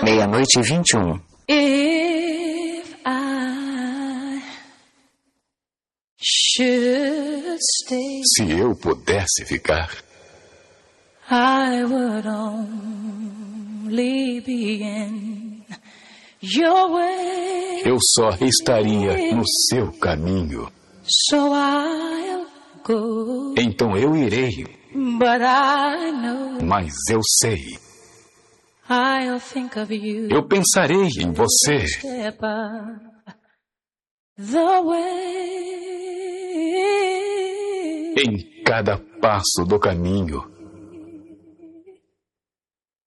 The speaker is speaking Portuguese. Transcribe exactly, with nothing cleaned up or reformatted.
Meia-noite e vinte e um. If I should stay, Se eu pudesse ficar, I would only be in your way. eu só estaria no seu caminho. So I'll go, Então eu irei, but I know mas eu sei, I'll think of you. eu pensarei em você Step up the way. em cada passo do caminho.